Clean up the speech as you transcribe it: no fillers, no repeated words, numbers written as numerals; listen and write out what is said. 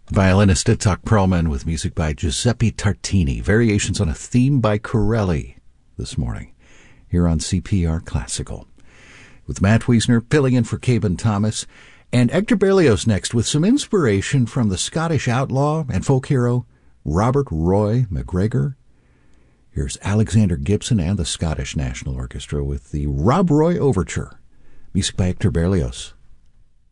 Violinist Itzhak Perlman with music by Giuseppe Tartini, variations on a theme by Corelli this morning, here on CPR Classical. With Matt Wiesner filling in for Caben Thomas, and Hector Berlioz next with some inspiration from the Scottish outlaw and folk hero Robert Roy MacGregor. Here's Alexander Gibson and the Scottish National Orchestra with the Rob Roy Overture, music by Hector Berlioz.